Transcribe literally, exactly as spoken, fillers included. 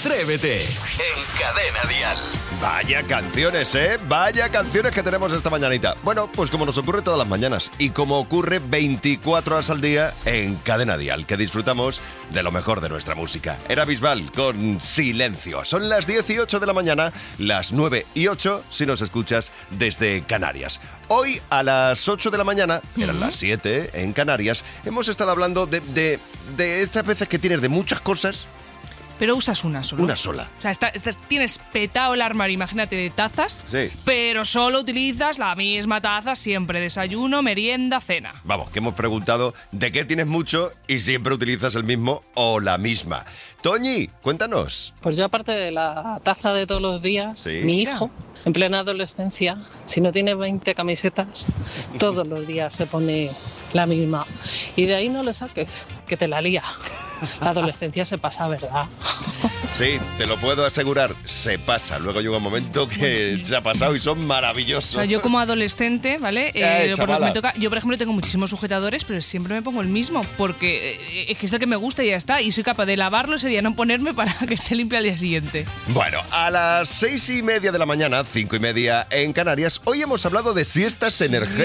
Atrévete en Cadena Dial. Vaya canciones, ¿eh? Vaya canciones que tenemos esta mañanita. Bueno, pues como nos ocurre todas las mañanas y como ocurre veinticuatro horas al día en Cadena Dial, que disfrutamos de lo mejor de nuestra música. Era Bisbal con Silencio. Son las dieciocho de la mañana, las nueve y ocho si nos escuchas desde Canarias. Hoy a las ocho de la mañana, eran las siete en Canarias, hemos estado hablando de, de, de estas veces que tienes de muchas cosas. Pero usas una sola. Una sola. O sea, está, está- tienes petado el armario, imagínate, de tazas, Sí. pero solo utilizas la misma taza siempre, desayuno, merienda, cena. Vamos, que hemos preguntado de qué tienes mucho y siempre utilizas el mismo o la misma. Toñi, cuéntanos. Pues yo, aparte de la taza de todos los días, Sí. mi hijo, en plena adolescencia, si no tiene veinte camisetas, todos los días se pone la misma. Y de ahí no le saques, que te la lía. La adolescencia se pasa, ¿verdad? Sí, te lo puedo asegurar, se pasa. Luego llega un momento que se ha pasado y son maravillosos. O sea, yo como adolescente, ¿vale? Eh, por lo que chavala. me toca, yo, por ejemplo, tengo muchísimos sujetadores, pero siempre me pongo el mismo, porque eh, es que es el que me gusta y ya está. Y soy capaz de lavarlo ese día, no ponerme para que esté limpio al día siguiente. Bueno, a las seis y media de la mañana, cinco y media en Canarias, hoy hemos hablado de siestas energéticas.